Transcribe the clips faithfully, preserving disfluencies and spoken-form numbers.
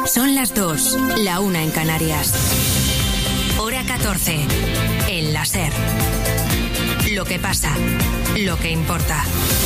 Son las dos, la una en Canarias. Hora catorce, en la SER. Lo que pasa, lo que importa.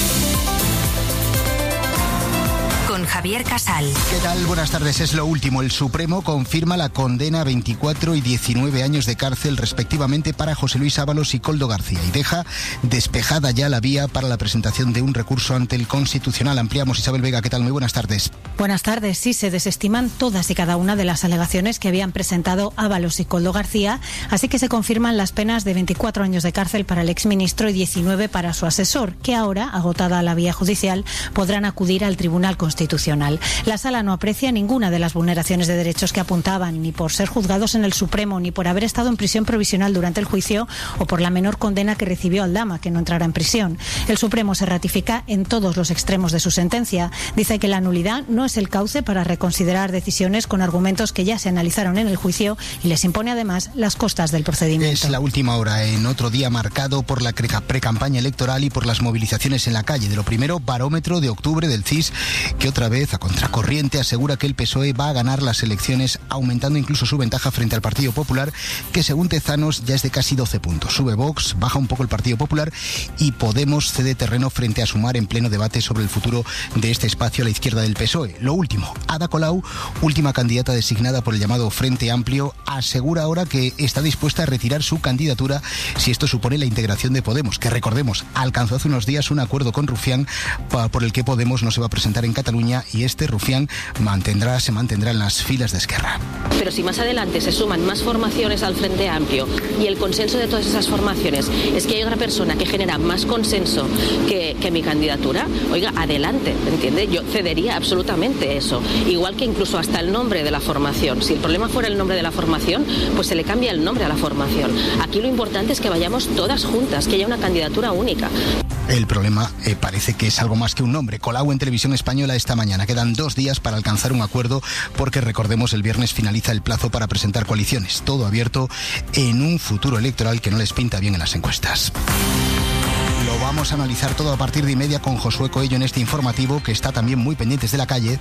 Con Javier Casal. ¿Qué tal? Buenas tardes. Es lo último. El Supremo confirma la condena a veinticuatro y diecinueve años de cárcel respectivamente para José Luis Ábalos y Koldo García y deja despejada ya la vía para la presentación de un recurso ante el Constitucional. Ampliamos. Isabel Vega, ¿qué tal? Muy buenas tardes. Buenas tardes. Sí, se desestiman todas y cada una de las alegaciones que habían presentado Ábalos y Koldo García, así que se confirman las penas de veinticuatro años de cárcel para el exministro y diecinueve para su asesor, que ahora, agotada la vía judicial, podrán acudir al Tribunal Constitucional. La Sala no aprecia ninguna de las vulneraciones de derechos que apuntaban, ni por ser juzgados en el Supremo, ni por haber estado en prisión provisional durante el juicio o por la menor condena que recibió Aldama, que no entrará en prisión. El Supremo se ratifica en todos los extremos de su sentencia. Dice que la nulidad no es el cauce para reconsiderar decisiones con argumentos que ya se analizaron en el juicio y les impone además las costas del procedimiento. Es la última hora, en otro día marcado por la precampaña electoral y por las movilizaciones en la calle. De lo primero, barómetro de octubre del C I S, que otra vez a contracorriente asegura que el P S O E va a ganar las elecciones, aumentando incluso su ventaja frente al Partido Popular, que según Tezanos ya es de casi doce puntos. Sube Vox, baja un poco el Partido Popular y Podemos cede terreno frente a Sumar en pleno debate sobre el futuro de este espacio a la izquierda del P S O E. Lo último, Ada Colau, última candidata designada por el llamado Frente Amplio, asegura ahora que está dispuesta a retirar su candidatura si esto supone la integración de Podemos, que recordemos, alcanzó hace unos días un acuerdo con Rufián por el que Podemos no se va a presentar en Cataluña y este Rufián mantendrá, se mantendrá en las filas de Esquerra. Pero si más adelante se suman más formaciones al Frente Amplio y el consenso de todas esas formaciones es que hay otra persona que genera más consenso que, que mi candidatura, oiga, adelante, ¿entiende? Yo cedería absolutamente eso. Igual que incluso hasta el nombre de la formación. Si el problema fuera el nombre de la formación, pues se le cambia el nombre a la formación. Aquí lo importante es que vayamos todas juntas, que haya una candidatura única. El problema eh, parece que es algo más que un nombre. Colau en Televisión Española esta mañana. Quedan dos días para alcanzar un acuerdo porque, recordemos, el viernes finaliza el plazo para presentar coaliciones. Todo abierto en un futuro electoral que no les pinta bien en las encuestas. Lo vamos a analizar todo a partir de y media con Josué Coello en este informativo, que está también muy pendientes de la calle.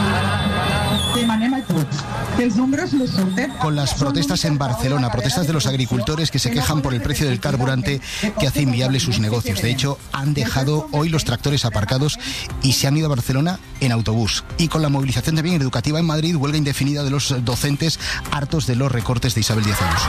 Con las protestas en Barcelona, protestas de los agricultores que se quejan por el precio del carburante que hace inviable sus negocios. De hecho, han dejado hoy los tractores aparcados y se han ido a Barcelona en autobús. Y con la movilización también educativa en Madrid, huelga indefinida de los docentes hartos de los recortes de Isabel Díaz Ayuso.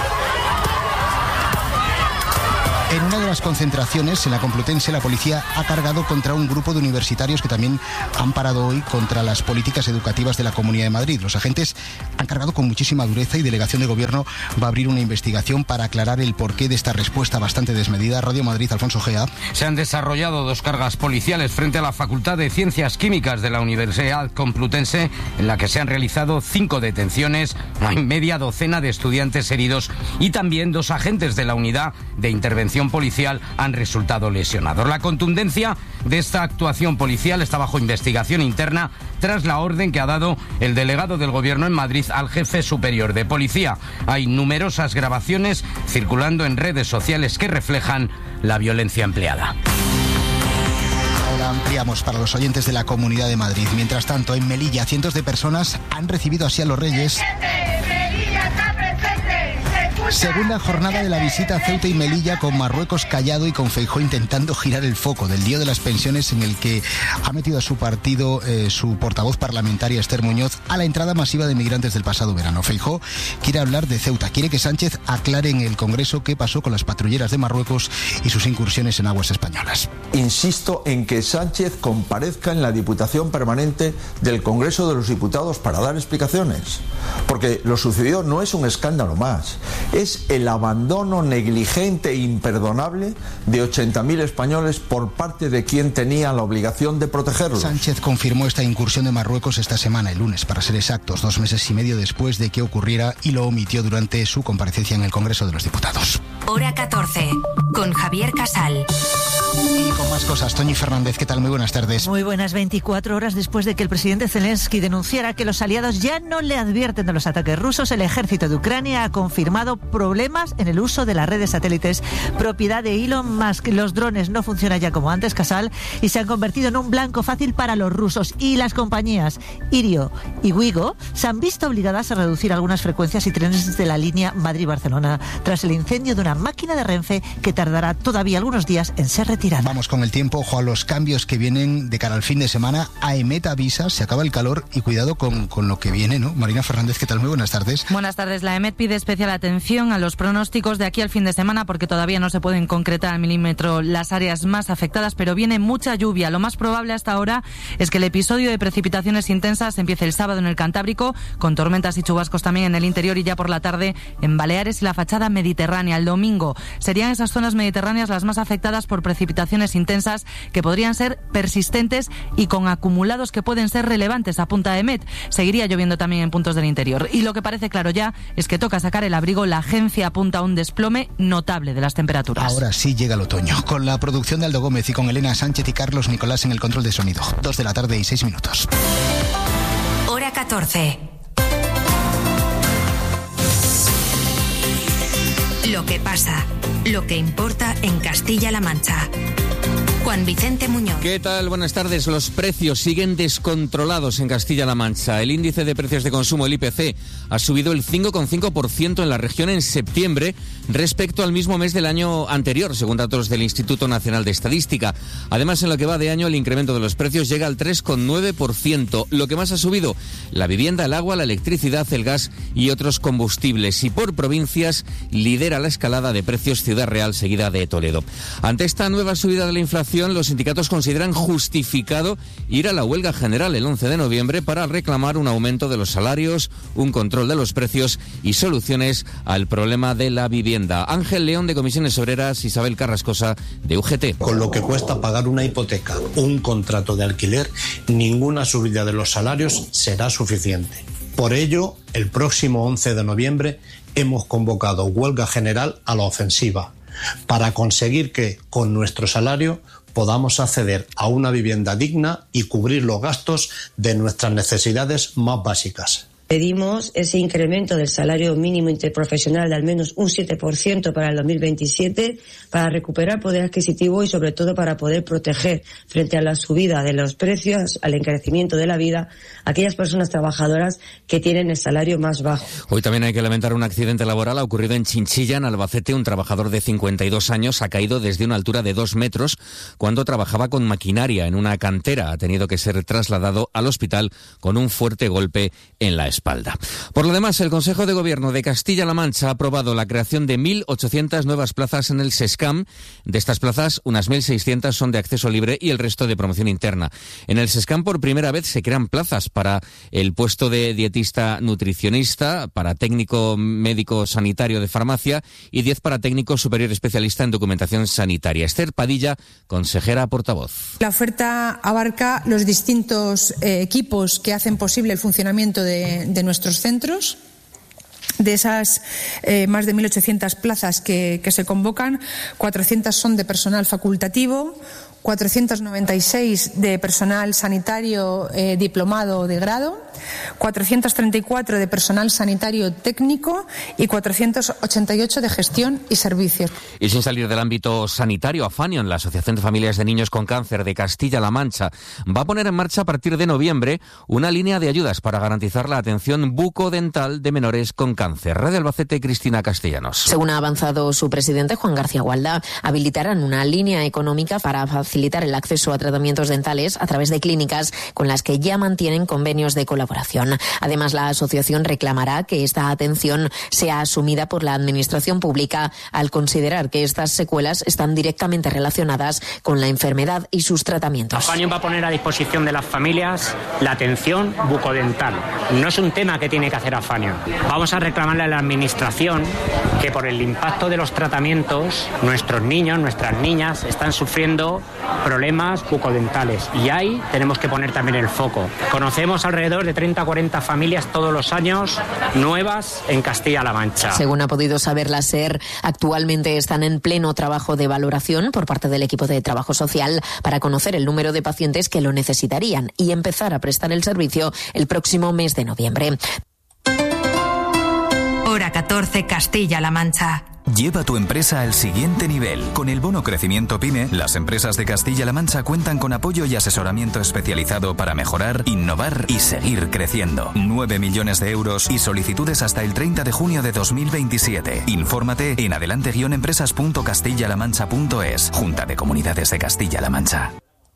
En una de las concentraciones, en la Complutense, la policía ha cargado contra un grupo de universitarios que también han parado hoy contra las políticas educativas de la Comunidad de Madrid. Los agentes han cargado con muchísima dureza y Delegación de Gobierno va a abrir una investigación para aclarar el porqué de esta respuesta bastante desmedida. Radio Madrid, Alfonso Gea. Se han desarrollado dos cargas policiales frente a la Facultad de Ciencias Químicas de la Universidad Complutense, en la que se han realizado cinco detenciones, hay media docena de estudiantes heridos y también dos agentes de la Unidad de Intervención Policial han resultado lesionados. La contundencia de esta actuación policial está bajo investigación interna tras la orden que ha dado el delegado del Gobierno en Madrid al jefe superior de policía. Hay numerosas grabaciones circulando en redes sociales que reflejan la violencia empleada. Ahora ampliamos para los oyentes de la Comunidad de Madrid. Mientras tanto, en Melilla, cientos de personas han recibido así a los Reyes. Segunda jornada de la visita a Ceuta y Melilla, con Marruecos callado y con Feijóo intentando girar el foco del lío de las pensiones, en el que ha metido a su partido eh, su portavoz parlamentaria Esther Muñoz a la entrada masiva de migrantes del pasado verano. Feijóo quiere hablar de Ceuta, quiere que Sánchez aclare en el Congreso qué pasó con las patrulleras de Marruecos y sus incursiones en aguas españolas. Insisto en que Sánchez comparezca en la Diputación Permanente del Congreso de los Diputados para dar explicaciones, porque lo sucedido no es un escándalo más. Es el abandono negligente e imperdonable de ochenta mil españoles por parte de quien tenía la obligación de protegerlos. Sánchez confirmó esta incursión de Marruecos esta semana, el lunes, para ser exactos, dos meses y medio después de que ocurriera, y lo omitió durante su comparecencia en el Congreso de los Diputados. Hora catorce, con Javier Casal. Y con más cosas, Toñi Fernández, ¿qué tal? Muy buenas tardes. Muy buenas. Veinticuatro horas después de que el presidente Zelensky denunciara que los aliados ya no le advierten de los ataques rusos, el ejército de Ucrania ha confirmado problemas en el uso de las redes satélites propiedad de Elon Musk. Los drones no funcionan ya como antes, Casal, y se han convertido en un blanco fácil para los rusos. Y las compañías Irio y Wigo se han visto obligadas a reducir algunas frecuencias y trenes de la línea Madrid-Barcelona tras el incendio de una máquina de Renfe que tardará todavía algunos días en ser retirada. Vamos con el tiempo, ojo a los cambios que vienen de cara al fin de semana. AEMET avisa, se acaba el calor y cuidado con, con lo que viene, ¿no? Marina Fernández, ¿qué tal? Muy buenas tardes. Buenas tardes. La AEMET pide especial atención a los pronósticos de aquí al fin de semana porque todavía no se pueden concretar al milímetro las áreas más afectadas, pero viene mucha lluvia. Lo más probable hasta ahora es que el episodio de precipitaciones intensas empiece el sábado en el Cantábrico, con tormentas y chubascos también en el interior y ya por la tarde en Baleares y la fachada mediterránea. El domingo serían esas zonas mediterráneas las más afectadas por precipitaciones intensas que podrían ser persistentes y con acumulados que pueden ser relevantes, apunta AEMET. Seguiría lloviendo también en puntos del interior. Y lo que parece claro ya es que toca sacar el abrigo. La agencia apunta a un desplome notable de las temperaturas. Ahora sí llega el otoño. Con la producción de Aldo Gómez y con Elena Sánchez y Carlos Nicolás en el control de sonido. Dos de la tarde y seis minutos. Hora catorce. Lo que pasa, lo que importa en Castilla-La Mancha. Juan Vicente Muñoz. ¿Qué tal? Buenas tardes. Los precios siguen descontrolados en Castilla-La Mancha. El índice de precios de consumo, el I P C, ha subido el cinco coma cinco por ciento en la región en septiembre respecto al mismo mes del año anterior, según datos del Instituto Nacional de Estadística. Además, en lo que va de año, el incremento de los precios llega al tres coma nueve por ciento. Lo que más ha subido, la vivienda, el agua, la electricidad, el gas y otros combustibles. Y por provincias, lidera la escalada de precios Ciudad Real, seguida de Toledo. Ante esta nueva subida de la inflación, los sindicatos consideran justificado ir a la huelga general el once de noviembre para reclamar un aumento de los salarios, un control de los precios y soluciones al problema de la vivienda. Ángel León de Comisiones Obreras, Isabel Carrascosa de U G T. Con lo que cuesta pagar una hipoteca o un contrato de alquiler, ninguna subida de los salarios será suficiente. Por ello, el próximo once de noviembre hemos convocado huelga general a la ofensiva para conseguir que, con nuestro salario, podamos acceder a una vivienda digna y cubrir los gastos de nuestras necesidades más básicas. Pedimos ese incremento del salario mínimo interprofesional de al menos un siete por ciento para el dos mil veintisiete para recuperar poder adquisitivo y sobre todo para poder proteger frente a la subida de los precios, al encarecimiento de la vida, a aquellas personas trabajadoras que tienen el salario más bajo. Hoy también hay que lamentar un accidente laboral. Ha ocurrido en Chinchilla, en Albacete. Un trabajador de cincuenta y dos años ha caído desde una altura de dos metros cuando trabajaba con maquinaria en una cantera. Ha tenido que ser trasladado al hospital con un fuerte golpe en la espalda. espalda. Por lo demás, el Consejo de Gobierno de Castilla-La Mancha ha aprobado la creación de mil ochocientas nuevas plazas en el SESCAM. De estas plazas, unas mil seiscientas son de acceso libre y el resto de promoción interna. En el SESCAM, por primera vez, se crean plazas para el puesto de dietista nutricionista, para técnico médico sanitario de farmacia y diez para técnico superior especialista en documentación sanitaria. Esther Padilla, consejera portavoz. La oferta abarca los distintos eh, equipos que hacen posible el funcionamiento de de nuestros centros. De esas eh, más de mil ochocientas plazas que, que se convocan, cuatrocientas son de personal facultativo, cuatrocientos noventa y seis de personal sanitario eh, diplomado de grado, cuatrocientos treinta y cuatro de personal sanitario técnico y cuatrocientos ochenta y ocho de gestión y servicios. Y sin salir del ámbito sanitario, Afanion, la Asociación de Familias de Niños con Cáncer de Castilla-La Mancha, va a poner en marcha a partir de noviembre una línea de ayudas para garantizar la atención bucodental de menores con cáncer. Radio Albacete, Cristina Castellanos. Según ha avanzado su presidente, Juan García Gualda, habilitarán una línea económica para facilitar el acceso a tratamientos dentales a través de clínicas con las que ya mantienen convenios de colaboración. Además, la asociación reclamará que esta atención sea asumida por la administración pública al considerar que estas secuelas están directamente relacionadas con la enfermedad y sus tratamientos. Afanion va a poner a disposición de las familias la atención bucodental. no es un tema que tiene que hacer Afania. Vamos a reclamarle a la Administración que por el impacto de los tratamientos, nuestros niños, nuestras niñas están sufriendo problemas bucodentales y ahí tenemos que poner también el foco. Conocemos alrededor de treinta a cuarenta familias todos los años nuevas en Castilla-La Mancha. Según ha podido saber la SER, actualmente están en pleno trabajo de valoración por parte del equipo de trabajo social para conocer el número de pacientes que lo necesitarían y empezar a prestar el servicio el próximo mes de noviembre. Hora catorce, Castilla-La Mancha. Lleva tu empresa al siguiente nivel. Con el bono Crecimiento PYME, las empresas de Castilla-La Mancha cuentan con apoyo y asesoramiento especializado para mejorar, innovar y seguir creciendo. nueve millones de euros y solicitudes hasta el treinta de junio de dos mil veintisiete. Infórmate en adelante guion empresas punto castilla la mancha punto es. Junta de Comunidades de Castilla-La Mancha.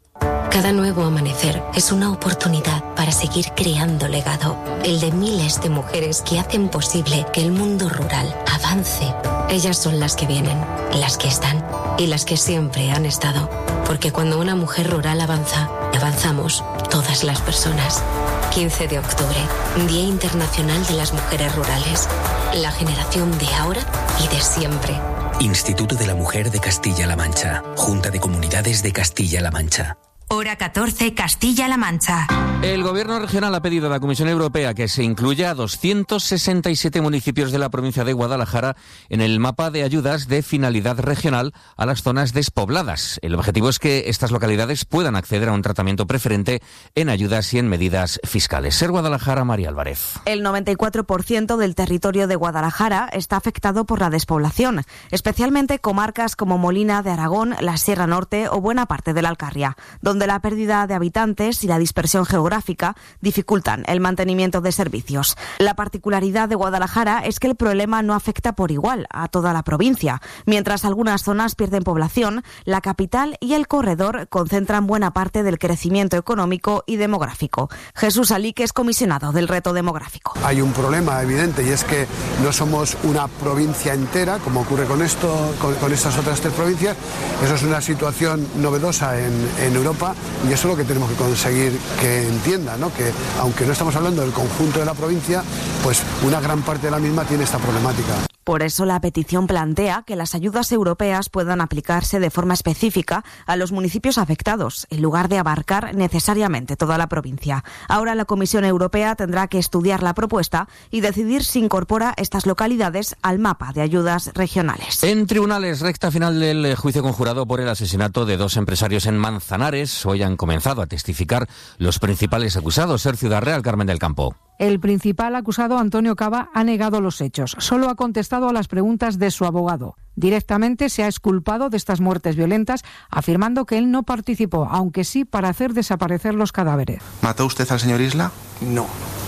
Cada nuevo amanecer es una oportunidad para seguir creando legado, el de miles de mujeres que hacen posible que el mundo rural avance. Ellas son las que vienen, las que están y las que siempre han estado, porque cuando una mujer rural avanza, avanzamos todas las personas. quince de octubre, Día Internacional de las Mujeres Rurales, la generación de ahora y de siempre. Instituto de la Mujer de Castilla-La Mancha, Junta de Comunidades de Castilla-La Mancha. Hora catorce, Castilla-La Mancha. El Gobierno regional ha pedido a la Comisión Europea que se incluya a doscientos sesenta y siete municipios de la provincia de Guadalajara en el mapa de ayudas de finalidad regional a las zonas despobladas. El objetivo es que estas localidades puedan acceder a un tratamiento preferente en ayudas y en medidas fiscales. Ser Guadalajara, María Álvarez. El noventa y cuatro por ciento del territorio de Guadalajara está afectado por la despoblación, especialmente comarcas como Molina de Aragón, la Sierra Norte o buena parte de la Alcarria, donde la pérdida de habitantes y la dispersión geográfica dificultan el mantenimiento de servicios. La particularidad de Guadalajara es que el problema no afecta por igual a toda la provincia. Mientras algunas zonas pierden población, la capital y el corredor concentran buena parte del crecimiento económico y demográfico. Jesús Alique es comisionado del reto demográfico. Hay un problema evidente y es que no somos una provincia entera, como ocurre con esto, con, con estas otras tres provincias. Eso es una situación novedosa en, en Europa. Y eso es lo que tenemos que conseguir que entiendan, ¿no? Que aunque no estamos hablando del conjunto de la provincia, pues una gran parte de la misma tiene esta problemática. Por eso la petición plantea que las ayudas europeas puedan aplicarse de forma específica a los municipios afectados, en lugar de abarcar necesariamente toda la provincia. Ahora la Comisión Europea tendrá que estudiar la propuesta y decidir si incorpora estas localidades al mapa de ayudas regionales. En tribunales, recta final del juicio conjurado por el asesinato de dos empresarios en Manzanares. Hoy han comenzado a testificar los principales acusados. Ser Ciudad Real, Carmen del Campo. El principal acusado, Antonio Cava, ha negado los hechos. Solo ha contestado a las preguntas de su abogado. Directamente se ha exculpado de estas muertes violentas, afirmando que él no participó, aunque sí para hacer desaparecer los cadáveres. ¿Mató usted al señor Isla? No.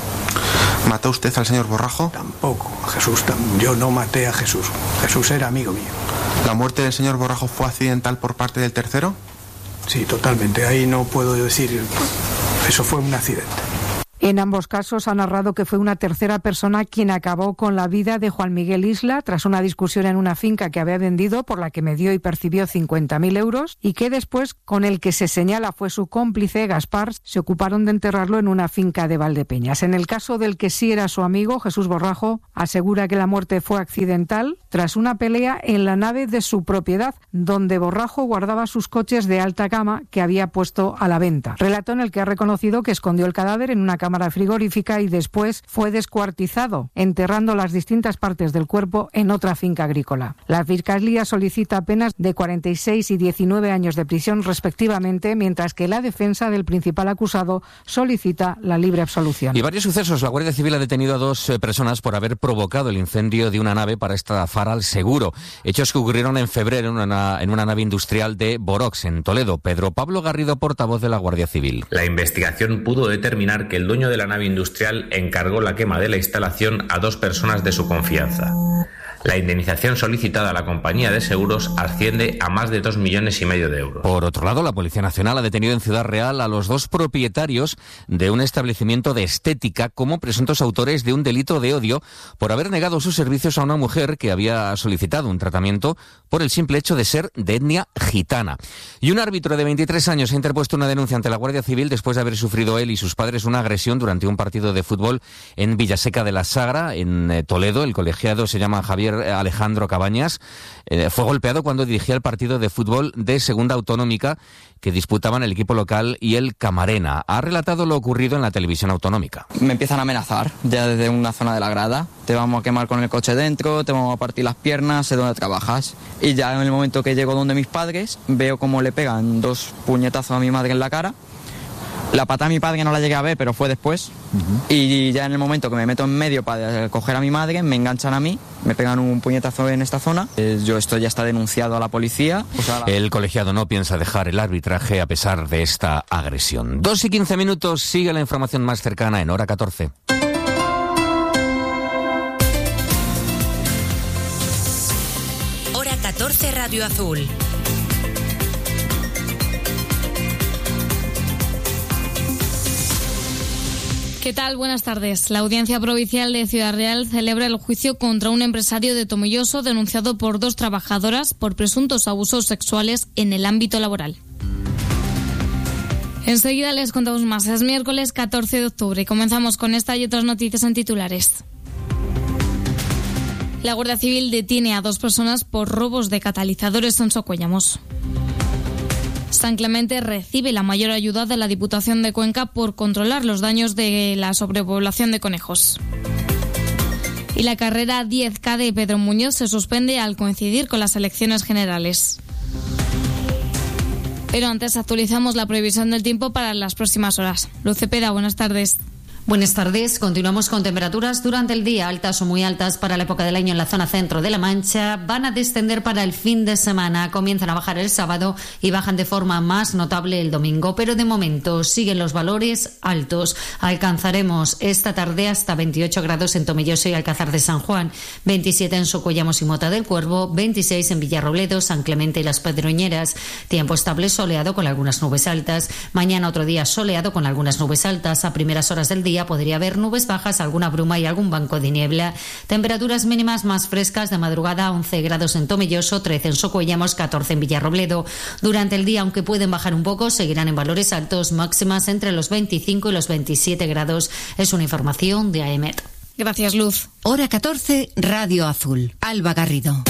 ¿Mató usted al señor Borrajo? Tampoco. Jesús, yo no maté a Jesús. Jesús era amigo mío. ¿La muerte del señor Borrajo fue accidental por parte del tercero? Sí, totalmente. Ahí no puedo decir. Eso fue un accidente. En ambos casos ha narrado que fue una tercera persona quien acabó con la vida de Juan Miguel Isla tras una discusión en una finca que había vendido, por la que me dio y percibió cincuenta mil euros, y que después, con el que se señala fue su cómplice, Gaspar, se ocuparon de enterrarlo en una finca de Valdepeñas. En el caso del que sí era su amigo, Jesús Borrajo, asegura que la muerte fue accidental tras una pelea en la nave de su propiedad, donde Borrajo guardaba sus coches de alta gama que había puesto a la venta. Relato en el que ha reconocido que escondió el cadáver en una cámara frigorífica y después fue descuartizado, enterrando las distintas partes del cuerpo en otra finca agrícola. La Fiscalía solicita penas de cuarenta y seis y diecinueve años de prisión respectivamente, mientras que la defensa del principal acusado solicita la libre absolución. Y varios sucesos. La Guardia Civil ha detenido a dos eh, personas por haber provocado el incendio de una nave para estafar al seguro. Hechos que ocurrieron en febrero en una, en una nave industrial de Borox, en Toledo. Pedro Pablo Garrido, portavoz de la Guardia Civil. La investigación pudo determinar que el dueño de la nave industrial encargó la quema de la instalación a dos personas de su confianza. La indemnización solicitada a la compañía de seguros asciende a más de dos millones y medio de euros. Por otro lado, la Policía Nacional ha detenido en Ciudad Real a los dos propietarios de un establecimiento de estética como presuntos autores de un delito de odio por haber negado sus servicios a una mujer que había solicitado un tratamiento por el simple hecho de ser de etnia gitana. Y un árbitro de veintitrés años ha interpuesto una denuncia ante la Guardia Civil después de haber sufrido él y sus padres una agresión durante un partido de fútbol en Villaseca de la Sagra, en eh, Toledo. El colegiado se llama Javier Alejandro Cabañas. Eh, fue golpeado cuando dirigía el partido de fútbol de Segunda Autonómica que disputaban el equipo local y el Camarena. Ha relatado lo ocurrido en la televisión autonómica. Me empiezan a amenazar ya desde una zona de la grada. Te vamos a quemar con el coche dentro, te vamos a partir las piernas, sé dónde trabajas. Y ya en el momento que llego donde mis padres, veo cómo le pegan dos puñetazos a mi madre en la cara. La patada a mi padre no la llegué a ver, pero fue después. Uh-huh. Y ya en el momento que me meto en medio para coger a mi madre, me enganchan a mí, me pegan un puñetazo en esta zona. Eh, yo esto ya está denunciado a la policía. O sea, la... El colegiado no piensa dejar el arbitraje a pesar de esta agresión. Dos y quince minutos, sigue la información más cercana en Hora catorce. Hora catorce Radio Azul. ¿Qué tal? Buenas tardes. La Audiencia Provincial de Ciudad Real celebra el juicio contra un empresario de Tomelloso denunciado por dos trabajadoras por presuntos abusos sexuales en el ámbito laboral. Enseguida les contamos más. Es miércoles catorce de octubre y comenzamos con esta y otras noticias en titulares. La Guardia Civil detiene a dos personas por robos de catalizadores en Socuéllamos. San Clemente recibe la mayor ayuda de la Diputación de Cuenca por controlar los daños de la sobrepoblación de conejos. Y la carrera diez K de Pedro Muñoz se suspende al coincidir con las elecciones generales. Pero antes actualizamos la previsión del tiempo para las próximas horas. Luz Cepeda, buenas tardes. Buenas tardes. Continuamos con temperaturas durante el día altas o muy altas para la época del año en la zona centro de La Mancha. Van a descender para el fin de semana. Comienzan a bajar el sábado y bajan de forma más notable el domingo. Pero de momento siguen los valores altos. Alcanzaremos esta tarde hasta veintiocho grados en Tomelloso y Alcázar de San Juan, veintisiete en Socuéllamos y Mota del Cuervo, veintiséis en Villarrobledo, San Clemente y Las Pedroñeras. Tiempo estable soleado con algunas nubes altas. Mañana otro día soleado con algunas nubes altas. A primeras horas del día podría haber nubes bajas, alguna bruma y algún banco de niebla. Temperaturas mínimas más frescas de madrugada, once grados en Tomelloso, trece en Socuéllamos, catorce en Villarrobledo. Durante el día, aunque pueden bajar un poco, seguirán en valores altos, máximas entre los veinticinco y los veintisiete grados. Es una información de A E M E T. Gracias, Luz. Hora catorce, Radio Azul. Alba Garrido.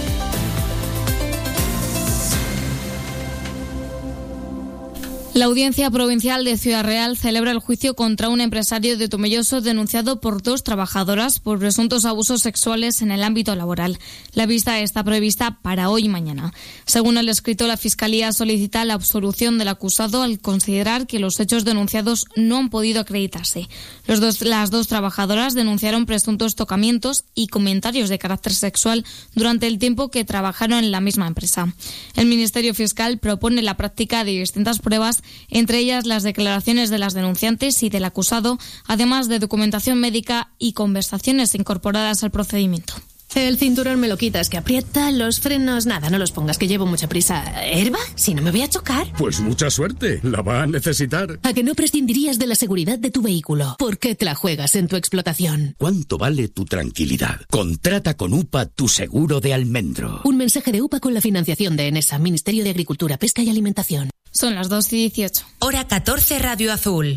La Audiencia Provincial de Ciudad Real celebra el juicio contra un empresario de Tomelloso denunciado por dos trabajadoras por presuntos abusos sexuales en el ámbito laboral. La vista está prevista para hoy y mañana. Según el escrito, la Fiscalía solicita la absolución del acusado al considerar que los hechos denunciados no han podido acreditarse. Los dos, las dos trabajadoras denunciaron presuntos tocamientos y comentarios de carácter sexual durante el tiempo que trabajaron en la misma empresa. El Ministerio Fiscal propone la práctica de distintas pruebas, entre ellas las declaraciones de las denunciantes y del acusado, además de documentación médica y conversaciones incorporadas al procedimiento. El cinturón me lo quitas, que aprieta, los frenos, nada, no los pongas, que llevo mucha prisa. ¿Herba? Si no me voy a chocar. Pues mucha suerte, la va a necesitar. ¿A que no prescindirías de la seguridad de tu vehículo? ¿Por qué te la juegas en tu explotación? ¿Cuánto vale tu tranquilidad? Contrata con U P A tu seguro de almendro. Un mensaje de U P A con la financiación de ENESA, Ministerio de Agricultura, Pesca y Alimentación. Son las dos y dieciocho. Hora catorce, Radio Azul.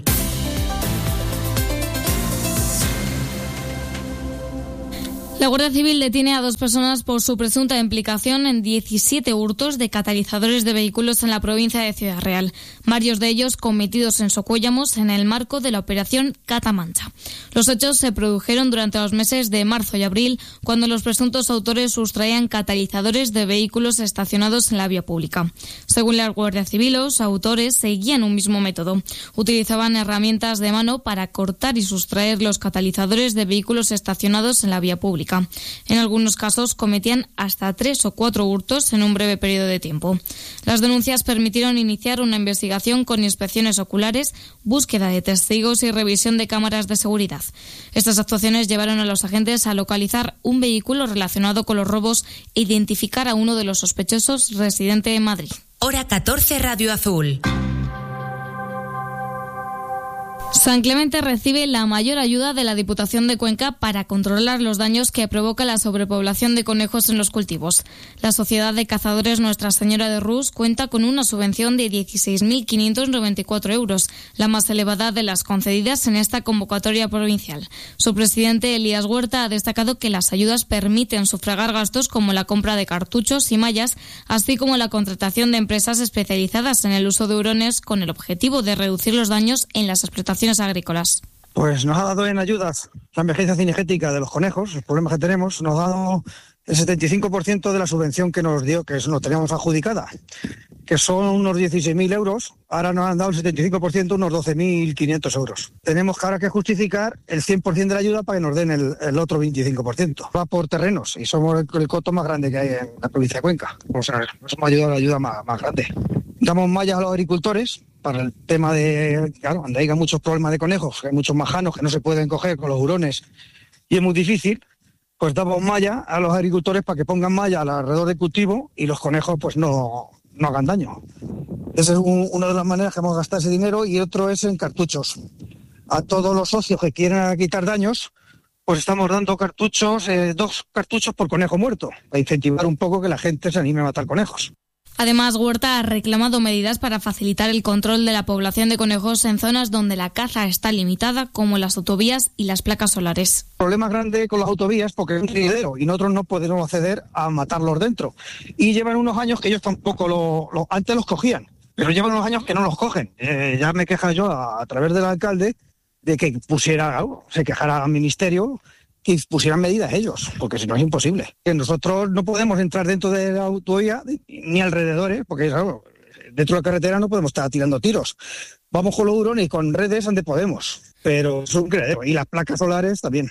La Guardia Civil detiene a dos personas por su presunta implicación en diecisiete hurtos de catalizadores de vehículos en la provincia de Ciudad Real, varios de ellos cometidos en Socuéllamos en el marco de la operación Catamancha. Los hechos se produjeron durante los meses de marzo y abril, cuando los presuntos autores sustraían catalizadores de vehículos estacionados en la vía pública. Según la Guardia Civil, los autores seguían un mismo método. Utilizaban herramientas de mano para cortar y sustraer los catalizadores de vehículos estacionados en la vía pública. pública. En algunos casos cometían hasta tres o cuatro hurtos en un breve periodo de tiempo. Las denuncias permitieron iniciar una investigación con inspecciones oculares, búsqueda de testigos y revisión de cámaras de seguridad. Estas actuaciones llevaron a los agentes a localizar un vehículo relacionado con los robos e identificar a uno de los sospechosos residente en Madrid. Hora catorce, Radio Azul. San Clemente recibe la mayor ayuda de la Diputación de Cuenca para controlar los daños que provoca la sobrepoblación de conejos en los cultivos. La Sociedad de Cazadores Nuestra Señora de Rus cuenta con una subvención de dieciséis mil quinientos noventa y cuatro euros, la más elevada de las concedidas en esta convocatoria provincial. Su presidente, Elías Huerta, ha destacado que las ayudas permiten sufragar gastos como la compra de cartuchos y mallas, así como la contratación de empresas especializadas en el uso de hurones con el objetivo de reducir los daños en las explotaciones agrícolas. Pues nos ha dado en ayudas la emergencia cinegética de los conejos, los problemas que tenemos, nos ha dado el setenta y cinco por ciento de la subvención que nos dio, que nos teníamos adjudicada, que son unos dieciséis mil euros, ahora nos han dado el setenta y cinco por ciento, unos doce mil quinientos euros. Tenemos que ahora que justificar el cien por ciento de la ayuda para que nos den el, el otro veinticinco por ciento. Va por terrenos y somos el, el coto más grande que hay en la provincia de Cuenca, o sea, nos hemos ayudado a la ayuda más, más grande. Damos mallas a los agricultores para el tema de, claro, donde haya muchos problemas de conejos, que hay muchos majanos que no se pueden coger con los hurones y es muy difícil, pues damos malla a los agricultores para que pongan malla alrededor del cultivo y los conejos pues no, no hagan daño. Esa es un, una de las maneras que hemos gastado ese dinero, y otro es en cartuchos. A todos los socios que quieran quitar daños, pues estamos dando cartuchos, eh, dos cartuchos por conejo muerto, para incentivar un poco que la gente se anime a matar conejos. Además, Huerta ha reclamado medidas para facilitar el control de la población de conejos en zonas donde la caza está limitada, como las autovías y las placas solares. Problema grande con las autovías porque es un trinidero y nosotros no podemos acceder a matarlos dentro. Y llevan unos años que ellos tampoco lo, lo antes los cogían, pero llevan unos años que no los cogen. Eh, ya me queja yo a, a través del alcalde de que pusiera algo, se quejara al ministerio, que pusieran medidas ellos, porque si no es imposible. Nosotros no podemos entrar dentro de la autovía ni alrededores, porque claro, dentro de la carretera no podemos estar tirando tiros. Vamos con los hurones y con redes donde podemos, pero es un criadero. Y las placas solares también.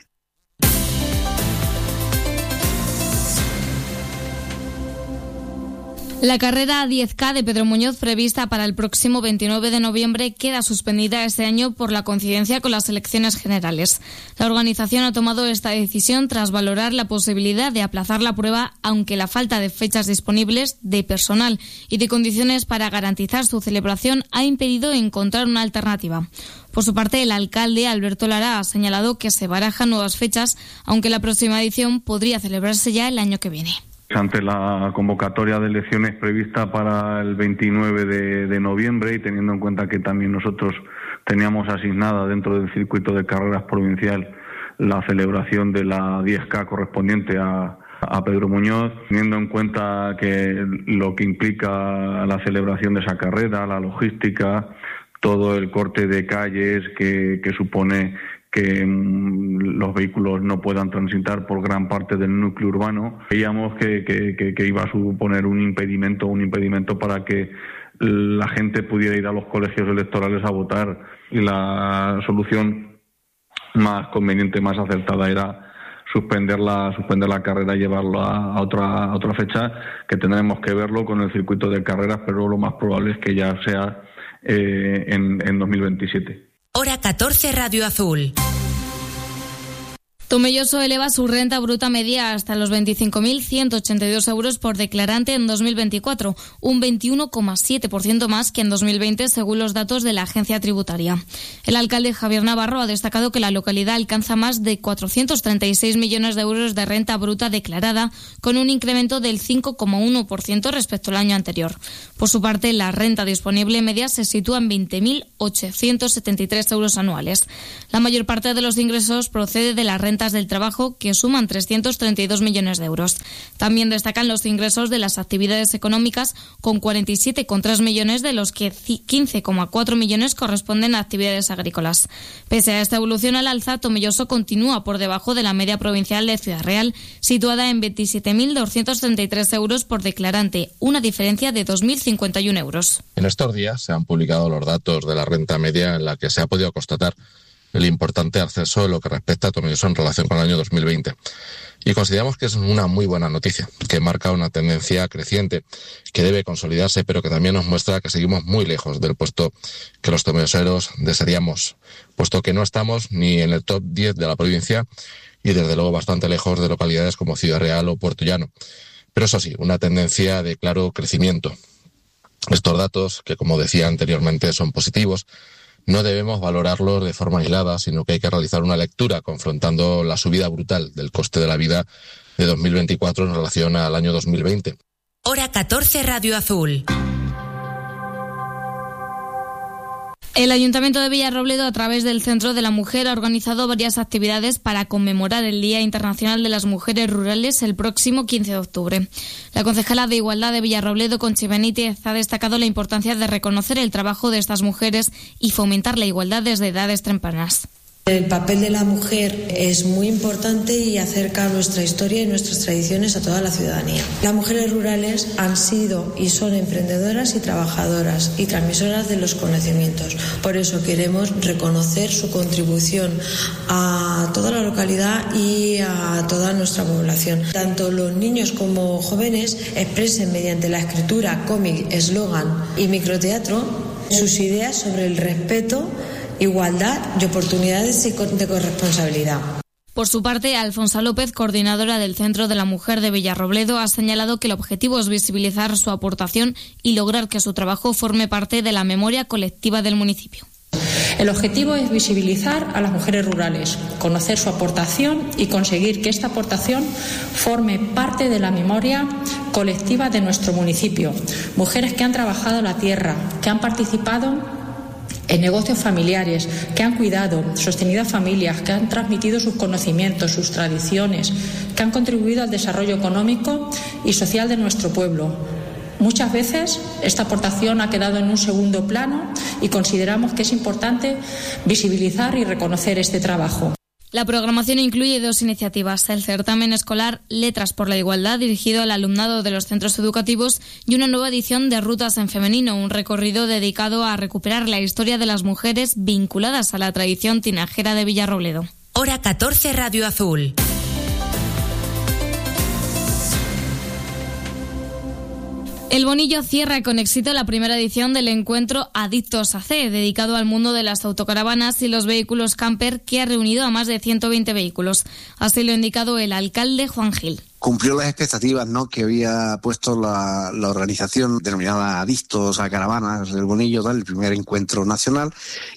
La carrera diez K de Pedro Muñoz, prevista para el próximo veintinueve de noviembre, queda suspendida este año por la coincidencia con las elecciones generales. La organización ha tomado esta decisión tras valorar la posibilidad de aplazar la prueba, aunque la falta de fechas disponibles, de personal y de condiciones para garantizar su celebración ha impedido encontrar una alternativa. Por su parte, el alcalde Alberto Lara ha señalado que se barajan nuevas fechas, aunque la próxima edición podría celebrarse ya el año que viene. Ante la convocatoria de elecciones prevista para el veintinueve de, de noviembre, y teniendo en cuenta que también nosotros teníamos asignada dentro del circuito de carreras provincial la celebración de la diez K correspondiente a, a Pedro Muñoz, teniendo en cuenta que lo que implica la celebración de esa carrera, la logística, todo el corte de calles que, que supone que mmm, los vehículos no puedan transitar por gran parte del núcleo urbano, veíamos que, que, que, que iba a suponer un impedimento, un impedimento para que la gente pudiera ir a los colegios electorales a votar, y la solución más conveniente, más acertada era suspender la, suspender la carrera y llevarla a otra, a otra fecha, que tendremos que verlo con el circuito de carreras, pero lo más probable es que ya sea eh, en, en dos mil veintisiete. Hora catorce, Radio Azul. Tomelloso eleva su renta bruta media hasta los veinticinco mil ciento ochenta y dos euros por declarante en dos mil veinticuatro, un veintiuno coma siete por ciento más que en dos mil veinte, según los datos de la agencia tributaria. El alcalde Javier Navarro ha destacado que la localidad alcanza más de cuatrocientos treinta y seis millones de euros de renta bruta declarada, con un incremento del cinco coma uno por ciento respecto al año anterior. Por su parte, la renta disponible media se sitúa en veinte mil ochocientos setenta y tres euros anuales. La mayor parte de los ingresos procede de la renta del trabajo, que suman trescientos treinta y dos millones de euros. También destacan los ingresos de las actividades económicas, con cuarenta y siete coma tres millones, de los que quince coma cuatro millones corresponden a actividades agrícolas. Pese a esta evolución al alza, Tomelloso continúa por debajo de la media provincial de Ciudad Real, situada en veintisiete mil doscientos treinta y tres euros por declarante, una diferencia de dos mil cincuenta y uno euros. En estos días se han publicado los datos de la renta media, en la que se ha podido constatar el importante ascenso en lo que respecta a Tomelloso en relación con el año dos mil veinte. Y consideramos que es una muy buena noticia, que marca una tendencia creciente, que debe consolidarse, pero que también nos muestra que seguimos muy lejos del puesto que los tomelloseros desearíamos, puesto que no estamos ni en el top diez de la provincia y desde luego bastante lejos de localidades como Ciudad Real o Puerto Llano. Pero eso sí, una tendencia de claro crecimiento. Estos datos, que como decía anteriormente son positivos, no debemos valorarlos de forma aislada, sino que hay que realizar una lectura confrontando la subida brutal del coste de la vida de dos mil veinticuatro en relación al año dos mil veinte. Hora catorce, Radio Azul. El Ayuntamiento de Villarrobledo, a través del Centro de la Mujer, ha organizado varias actividades para conmemorar el Día Internacional de las Mujeres Rurales el próximo quince de octubre. La concejala de Igualdad de Villarrobledo, Conchi Benítez, ha destacado la importancia de reconocer el trabajo de estas mujeres y fomentar la igualdad desde edades tempranas. El papel de la mujer es muy importante y acerca nuestra historia y nuestras tradiciones a toda la ciudadanía. Las mujeres rurales han sido y son emprendedoras y trabajadoras y transmisoras de los conocimientos. Por eso queremos reconocer su contribución a toda la localidad y a toda nuestra población. Tanto los niños como jóvenes expresen mediante la escritura, cómic, eslogan y microteatro sus ideas sobre el respeto, igualdad y oportunidades de corresponsabilidad. Por su parte, Alfonso López, coordinadora del Centro de la Mujer de Villarrobledo, ha señalado que el objetivo es visibilizar su aportación y lograr que su trabajo forme parte de la memoria colectiva del municipio. El objetivo es visibilizar a las mujeres rurales, conocer su aportación y conseguir que esta aportación forme parte de la memoria colectiva de nuestro municipio. Mujeres que han trabajado la tierra, que han participado en negocios familiares, que han cuidado, sostenido a familias, que han transmitido sus conocimientos, sus tradiciones, que han contribuido al desarrollo económico y social de nuestro pueblo. Muchas veces esta aportación ha quedado en un segundo plano y consideramos que es importante visibilizar y reconocer este trabajo. La programación incluye dos iniciativas: el certamen escolar Letras por la Igualdad, dirigido al alumnado de los centros educativos, y una nueva edición de Rutas en Femenino, un recorrido dedicado a recuperar la historia de las mujeres vinculadas a la tradición tinajera de Villarrobledo. Hora catorce, Radio Azul. El Bonillo cierra con éxito la primera edición del encuentro Adictos a C, dedicado al mundo de las autocaravanas y los vehículos camper, que ha reunido a más de ciento veinte vehículos. Así lo ha indicado el alcalde Juan Gil. Cumplió las expectativas, ¿no?, que había puesto la, la organización denominada Adictos a Caravanas del Bonillo, tal, el primer encuentro nacional,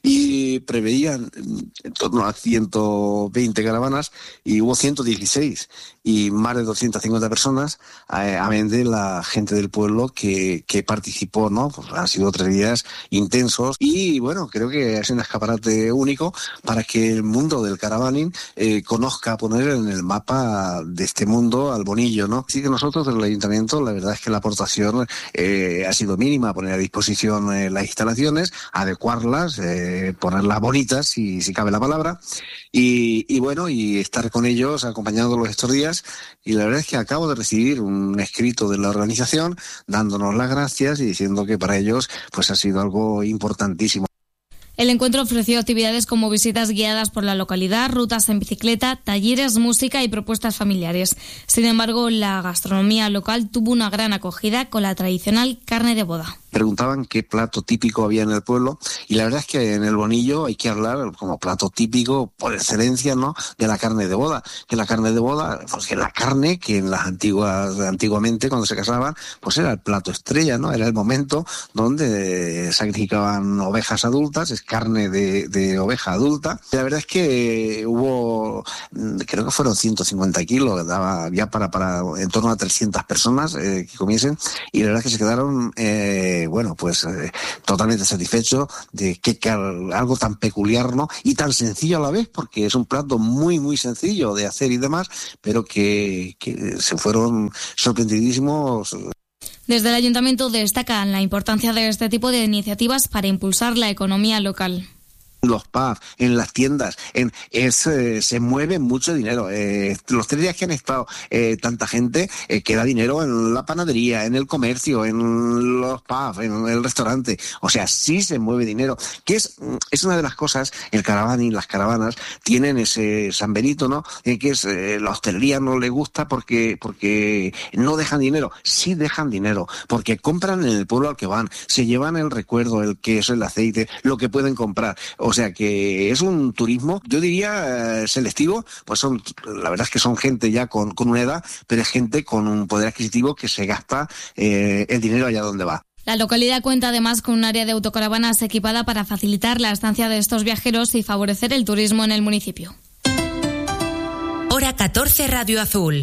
y preveían en torno a ciento veinte caravanas y hubo ciento dieciséis y más de doscientas cincuenta personas, a, a vender la gente del pueblo que, que participó, ¿no? Pues han sido tres días intensos y bueno, creo que es un escaparate único para que el mundo del caravaning eh, conozca, poner en el mapa de este mundo al Bonillo, ¿no? Así que nosotros del Ayuntamiento, la verdad es que la aportación eh, ha sido mínima, poner a disposición eh, las instalaciones, adecuarlas, eh, ponerlas bonitas, si, si cabe la palabra, y, y bueno, y estar con ellos acompañándolos estos días. Y la verdad es que acabo de recibir un escrito de la organización dándonos las gracias y diciendo que para ellos pues ha sido algo importantísimo. El encuentro ofreció actividades como visitas guiadas por la localidad, rutas en bicicleta, talleres, música y propuestas familiares. Sin embargo, la gastronomía local tuvo una gran acogida con la tradicional carne de boda. Preguntaban qué plato típico había en el pueblo y la verdad es que en el Bonillo hay que hablar como plato típico por excelencia, ¿no?, de la carne de boda. Que la carne de boda, pues que la carne que en las antiguas, antiguamente cuando se casaban, pues era el plato estrella, ¿no? Era el momento donde sacrificaban ovejas adultas, es carne de, de oveja adulta. Y la verdad es que hubo, creo que fueron ciento cincuenta kilos, daba ya para, para en torno a trescientas personas eh, que comiesen, y la verdad es que se quedaron eh, bueno, pues eh, totalmente satisfecho de que, que algo tan peculiar, ¿no?, y tan sencillo a la vez, porque es un plato muy, muy sencillo de hacer y demás, pero que, que se fueron sorprendidísimos. Desde el Ayuntamiento destacan la importancia de este tipo de iniciativas para impulsar la economía local. los pubs, en las tiendas, en, es, eh, se mueve mucho dinero. Eh, los tres días que han estado eh, tanta gente, eh, queda dinero en la panadería, en el comercio, en los pubs, en el restaurante. O sea, sí se mueve dinero, que es, es una de las cosas. El Caravani, las caravanas, tienen ese San Benito, ¿no? Eh, que es, eh, la hostelería no le gusta porque, porque no dejan dinero. Sí dejan dinero, porque compran en el pueblo al que van, se llevan el recuerdo, el queso, el aceite, lo que pueden comprar. O sea que es un turismo, yo diría, eh, selectivo, pues son, la verdad es que son gente ya con, con una edad, pero es gente con un poder adquisitivo que se gasta eh, el dinero allá donde va. La localidad cuenta además con un área de autocaravanas equipada para facilitar la estancia de estos viajeros y favorecer el turismo en el municipio. Hora catorce, Radio Azul.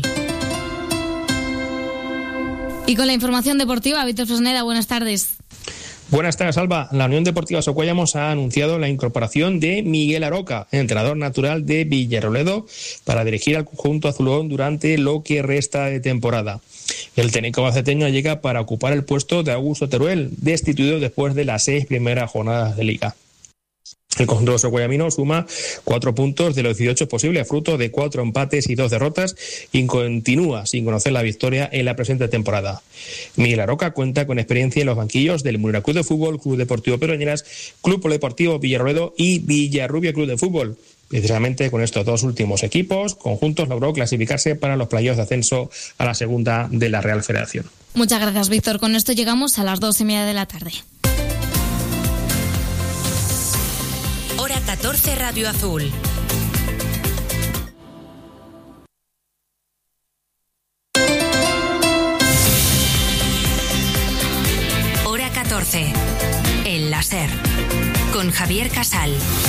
Y con la información deportiva, Víctor Fresneda, buenas tardes. Buenas tardes, Alba. La Unión Deportiva Socuellamos ha anunciado la incorporación de Miguel Aroca, entrenador natural de Villarroledo, para dirigir al conjunto azulón durante lo que resta de temporada. El técnico baceteño llega para ocupar el puesto de Augusto Teruel, destituido después de las seis primeras jornadas de Liga. El conjunto socuellamino suma cuatro puntos de los dieciocho posibles, fruto de cuatro empates y dos derrotas, y continúa sin conocer la victoria en la presente temporada. Miguel Aroca cuenta con experiencia en los banquillos del Munera Club de Fútbol, Club Deportivo Peroñeras, Club Polideportivo Villarroledo y Villarrubia Club de Fútbol. Precisamente con estos dos últimos equipos conjuntos logró clasificarse para los playoffs de ascenso a la segunda de la Real Federación. Muchas gracias, Víctor. Con esto llegamos a las dos y media de la tarde. Hora catorce, Radio Azul. Hora catorce. El láser. Con Javier Casal.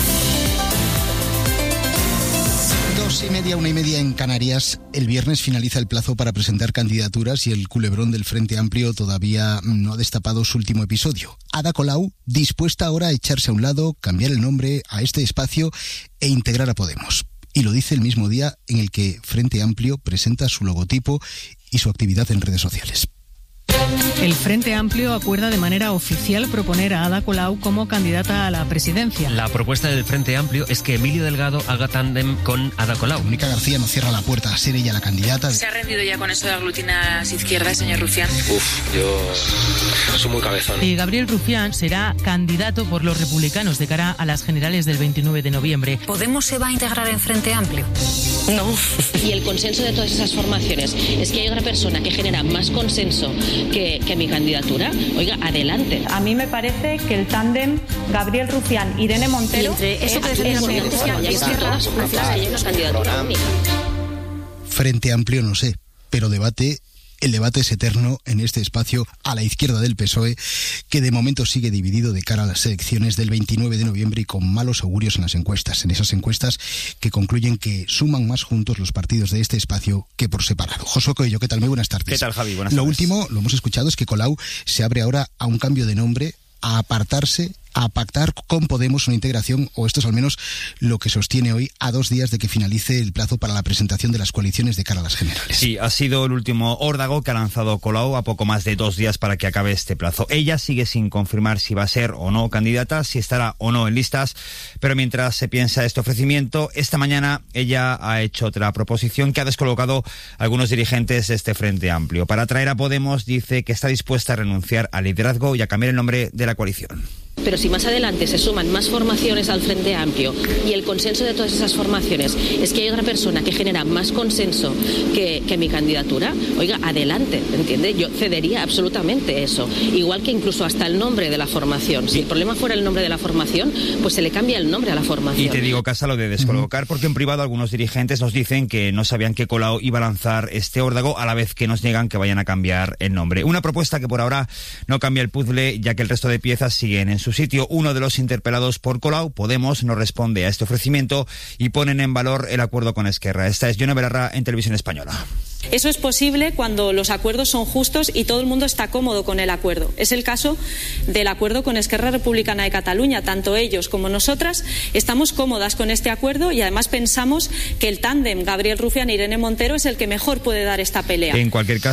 Dos y media, una y media en Canarias. El viernes finaliza el plazo para presentar candidaturas y el culebrón del Frente Amplio todavía no ha destapado su último episodio. Ada Colau, dispuesta ahora a echarse a un lado, cambiar el nombre a este espacio e integrar a Podemos. Y lo dice el mismo día en el que Frente Amplio presenta su logotipo y su actividad en redes sociales. El Frente Amplio acuerda de manera oficial proponer a Ada Colau como candidata a la presidencia. La propuesta del Frente Amplio es que Emilio Delgado haga tándem con Ada Colau. Mónica García no cierra la puerta a ser ella la candidata. ¿Se ha rendido ya con eso de aglutinar las izquierdas, señor Rufián? Uf, yo soy muy cabezón. Y Gabriel Rufián será candidato por los republicanos de cara a las generales del veintinueve de noviembre. ¿Podemos se va a integrar en Frente Amplio? No. Y el consenso de todas esas formaciones es que hay otra persona que genera más consenso que, que mi candidatura. Oiga, adelante. A mí me parece que el tándem Gabriel Rufián, Irene Montero entre eso que es una candidatura única. Frente Amplio no sé, pero debate, el debate es eterno en este espacio a la izquierda del P S O E, que de momento sigue dividido de cara a las elecciones del veintinueve de noviembre y con malos augurios en las encuestas, en esas encuestas que concluyen que suman más juntos los partidos de este espacio que por separado. Josué Coello, ¿qué tal? Muy buenas tardes. ¿Qué tal, Javi? Buenas Lo tardes. último, lo hemos escuchado, es que Colau se abre ahora a un cambio de nombre, a apartarse, a pactar con Podemos una integración, o esto es al menos lo que sostiene hoy a dos días de que finalice el plazo para la presentación de las coaliciones de cara a las generales. Sí, ha sido el último órdago que ha lanzado Colau a poco más de dos días para que acabe este plazo. Ella sigue sin confirmar si va a ser o no candidata, si estará o no en listas, pero mientras se piensa este ofrecimiento, esta mañana ella ha hecho otra proposición que ha descolocado a algunos dirigentes de este Frente Amplio. Para atraer a Podemos, dice que está dispuesta a renunciar al liderazgo y a cambiar el nombre de la coalición. Pero si más adelante se suman más formaciones al Frente Amplio y el consenso de todas esas formaciones es que hay otra persona que genera más consenso que, que mi candidatura, oiga, adelante, ¿entiende? Yo cedería absolutamente eso. Igual que incluso hasta el nombre de la formación. Si el problema fuera el nombre de la formación, pues se le cambia el nombre a la formación. Y te digo, Casa, lo de descolocar, porque en privado algunos dirigentes nos dicen que no sabían que Colau iba a lanzar este órdago, a la vez que nos niegan que vayan a cambiar el nombre. Una propuesta que por ahora no cambia el puzzle, ya que el resto de piezas siguen en su sitio. Uno de los interpelados por Colau, Podemos, no responde a este ofrecimiento y ponen en valor el acuerdo con Esquerra. Esta es Yone Belarra en Televisión Española. Eso es posible cuando los acuerdos son justos y todo el mundo está cómodo con el acuerdo. Es el caso del acuerdo con Esquerra Republicana de Cataluña. Tanto ellos como nosotras estamos cómodas con este acuerdo y además pensamos que el tándem Gabriel Rufián e Irene Montero es el que mejor puede dar esta pelea. En cualquier caso,